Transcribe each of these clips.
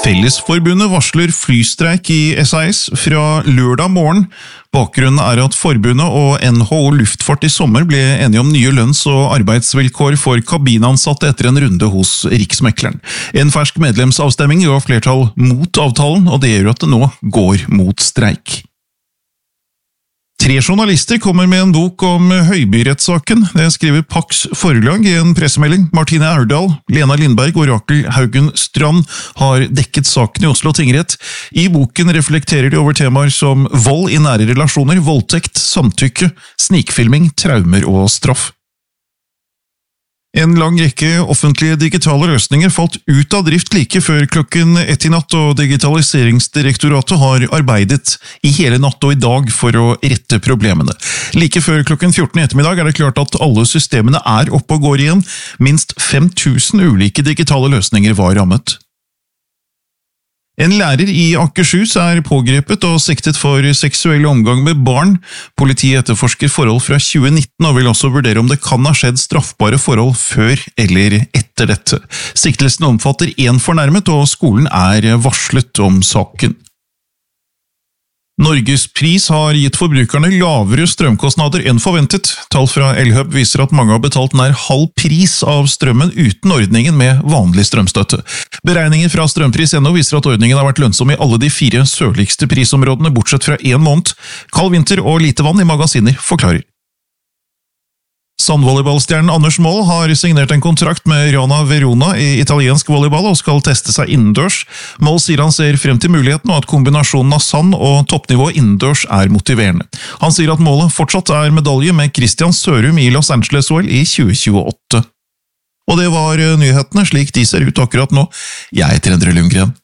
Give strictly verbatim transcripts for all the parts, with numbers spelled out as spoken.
Fellesforbundet varsler flystreik i S A S fra lørdag morgen. Bakgrunnen er at forbundet og N H O Luftfart i sommer ble enige om nye lønns- og arbeidsvilkår for kabinansatte etter en runde hos Riksmekleren. En fersk medlemsavstemming ga flertall mot avtalen, og det gjør at det nå går mot streik. Tre journalister kommer med en bok om Høiby-rettssaken. Det skriver Pax forlag i en pressemelding. Martine Aurdal, Lena Lindberg og Rakel Haugen Strand har dekket saken i Oslo tingrett. I boken reflekterer de over temaer som vold i nære relasjoner, voldtekt, samtykke, snikfilming, traumer og straff. En lang rekke offentlige digitale løsninger falt ut av drift like før klokken ett i natt, og Digitaliseringsdirektoratet har arbeidet i hele natt og i dag for å rette problemene. Like før klokken fjorten i ettermiddag er det klart at alle systemene er oppe og går igjen. Minst fem tusen ulike digitale løsninger var rammet. En lærer i Akershus er pågrepet og siktet for seksuell omgang med barn. Politiet etterforsker forhold fra tjue nitten og vil også vurdere om det kan ha skjedd straffbare forhold før eller etter dette. Siktelsen omfatter en fornærmet, og skolen er varslet om saken. Norges pris har gitt forbrukerne lavere strømkostnader enn forventet. Tall fra Elhub viser at mange har betalt nær halv pris av strømmen uten ordningen med vanlig strømstøtte. Beregninger fra strømpris punktum no viser at ordningen har vært lønnsom i alle de fire sørligste prisområdene, bortsett fra en måned. Kald vinter og lite vann i magasiner forklarer. Sandvolleyballstjernen Anders Moll har signert en kontrakt med Rana Verona i italiensk volleyball og skal teste seg innendørs. Moll sier han ser frem til muligheten, og at kombinasjonen av sand og toppnivå innendørs er motiverende. Han sier at målet fortsatt er medalje med Christian Sørum i Los Angeles-O L i tjue tjueåtte. Og det var nyhetene slik de ser ut akkurat nå. Jeg heter Endre Lundgren.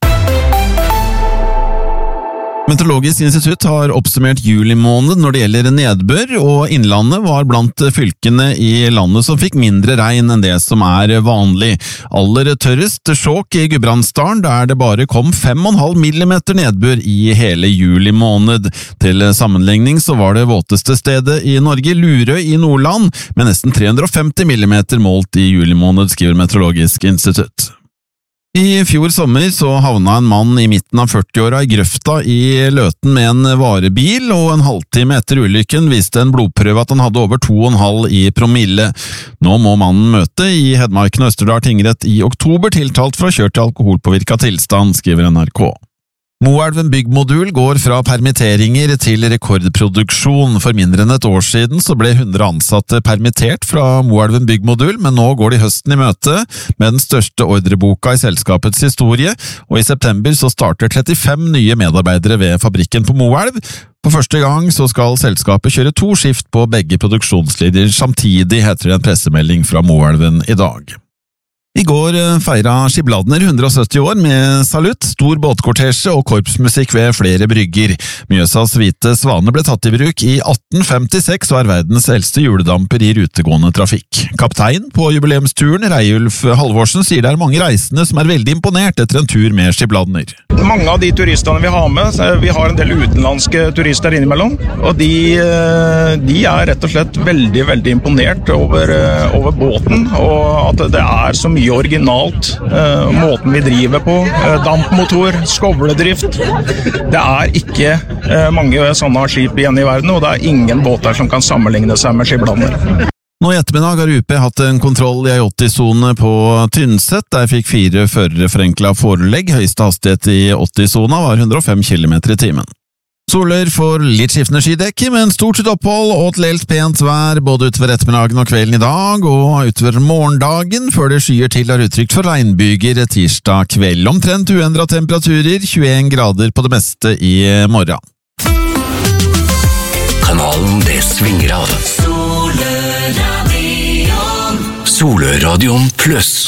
Meteorologisk institutt har oppsummert juli måned når det gjelder nedbør, og Innlandet var blant fylkene i landet som fikk mindre regn enn det som er vanlig. Aller tørrest Skjåk i Gudbrandsdalen, der det bare kom fem komma fem millimeter nedbør i hele juli måned. Til sammenligning så var det våteste stedet i Norge Lurøy i Nordland, med nesten tre hundre og femti millimeter målt i juli måned, skriver Meteorologisk institutt. I fjor sommer så havna en mann i midten av førtiåra i grøfta i Løten med en varebil, og en halvtime etter ulykken viste en blodprøve at han hadde over to komma fem i promille. Nå må mannen møte i Hedmarken og Østerdal tingrett i oktober, tiltalt for å ha kjørt i alkoholpåvirka tilstand, skriver N R K. Moelven Byggmodul går fra permitteringer til rekordproduksjon. For mindre enn et år siden så ble hundre ansatte permittert fra Moelven Byggmodul, men nå går de høsten i møte med den største ordreboka i selskapets historie, og i september så starter trettifem nye medarbeidere ved fabrikken på Moelv. For første gang så skal selskapet kjøre to skift på begge produksjonslinjer samtidig, heter det en pressemelding fra Moelven i dag. I går feira Skibladner hundre og sytti år med salutt, stor båtkortesje og korpsmusikk ved flere brygger. Mjøsas hvite svane ble tatt i bruk i atten femtiseks og er verdens eldste juledamper i rutegående trafikk. Kaptein på jubileumsturen, Reiulf Halvorsen, sier det er mange reisende som er veldig imponert etter en tur med Skibladner. Mange av de turistene vi har med, vi har en del utenlandske turister innimellom, og de, de er rett og slett veldig, veldig imponert over, over båten, og at det er så mye mye originalt, uh, måten vi driver på, uh, dampmotor, skovledrift. Det er ikke uh, mange sånne skip igjen i verden, og det er ingen båter som kan sammenligne seg med Skibladner. Nå i ettermiddag har U P hatt en kontroll i åtti-sone på Tynset. Der fikk fire førere forenklet forelegg. Høyeste hastighet i åtti-sona var hundre og fem kilometer i timen. Soler for litt skiftende skydekke, men stort sett opphold og til helt pent vær både utover ettermiddagen og kvelden i dag, og utover morgendagen før det skyer til er utrygt for regnbyger tirsdag kveld. Omtrent uendret temperaturer, tjueen grader på det meste i morgen. Kanalen det svinger av. Soløradion. Soløradion pluss.